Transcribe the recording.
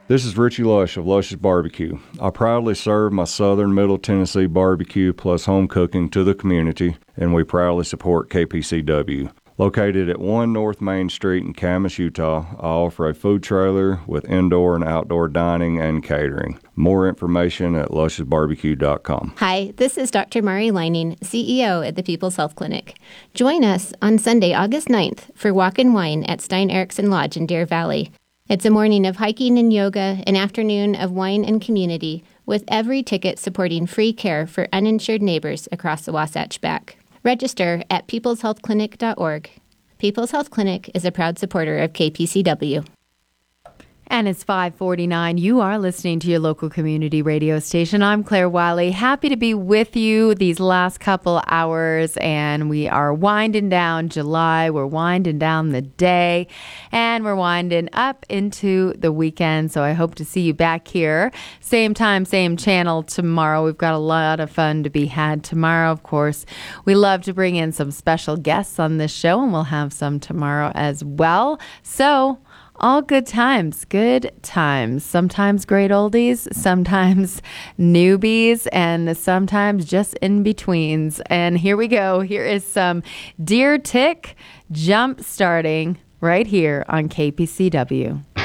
This is Richie Lush of Lush's Barbecue. I proudly serve my Southern Middle Tennessee barbecue plus home cooking to the community, and we proudly support KPCW. Located at 1 North Main Street in Camas, Utah, I offer a food trailer with indoor and outdoor dining and catering. More information at lushesbarbecue.com. Hi, this is Dr. Mari Lining, CEO at the People's Health Clinic. Join us on Sunday, August 9th for Walk and Wine at Stein Eriksen Lodge in Deer Valley. It's a morning of hiking and yoga, an afternoon of wine and community, with every ticket supporting free care for uninsured neighbors across the Wasatch Back. Register at peopleshealthclinic.org. People's Health Clinic is a proud supporter of KPCW. And it's 5:49. You are listening to your local community radio station. I'm Claire Wiley. Happy to be with you these last couple hours. And we are winding down July. We're winding down the day. And we're winding up into the weekend. So I hope to see you back here. Same time, same channel tomorrow. We've got a lot of fun to be had tomorrow, of course. We love to bring in some special guests on this show. And we'll have some tomorrow as well. So all good times, good times. Sometimes great oldies, sometimes newbies, and sometimes just in-betweens. And here we go. Here is some Deer Tick jump starting right here on KPCW.